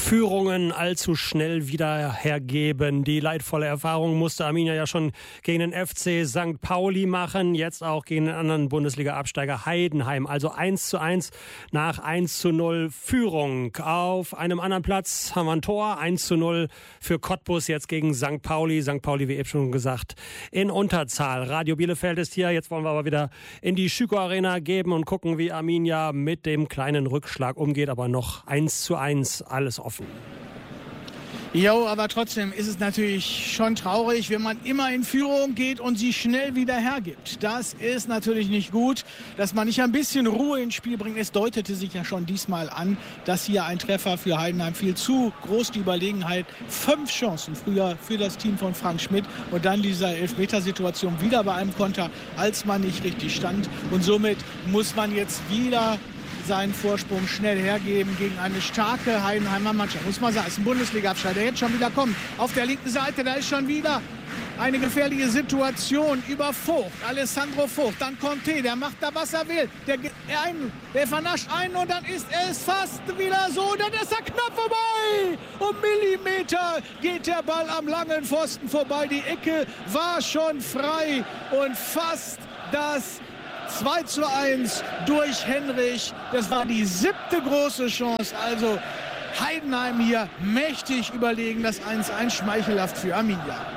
Führungen allzu schnell wieder hergeben. Die leidvolle Erfahrung musste Arminia ja schon gegen den FC St. Pauli machen, jetzt auch gegen den anderen Bundesliga-Absteiger Heidenheim. Also 1:1 nach 1:0 Führung. Auf einem anderen Platz haben wir ein Tor, 1:0 für Cottbus jetzt gegen St. Pauli. St. Pauli, wie eben schon gesagt, in Unterzahl. Radio Bielefeld ist hier. Jetzt wollen wir aber wieder in die Schüko Arena geben und gucken, wie Arminia mit dem kleinen Rückschlag umgeht. Aber noch 1:1, alles offen. Jo, aber trotzdem ist es natürlich schon traurig, wenn man immer in Führung geht und sie schnell wieder hergibt. Das ist natürlich nicht gut, dass man nicht ein bisschen Ruhe ins Spiel bringt. Es deutete sich ja schon diesmal an, dass hier ein Treffer für Heidenheim viel zu groß, die Überlegenheit. 5 Chancen früher für das Team von Frank Schmidt und dann diese Elfmetersituation wieder bei einem Konter, als man nicht richtig stand. Und somit muss man jetzt wieder seinen Vorsprung schnell hergeben gegen eine starke Heidenheimer Mannschaft. Muss man sagen, ist ein Bundesliga-Absteiger, der jetzt schon wieder kommt. Auf der linken Seite, da ist schon wieder eine gefährliche Situation über Vogt, Alessandro Vogt. Dann Conte, der macht da, was er will. Der vernascht einen und dann ist es fast wieder so. Dann ist er knapp vorbei. Um Millimeter geht der Ball am langen Pfosten vorbei. Die Ecke war schon frei und fast das 2:1 durch Henrich. Das war die 7. große Chance. Also Heidenheim hier mächtig überlegen. Das 1:1 schmeichelhaft für Arminia.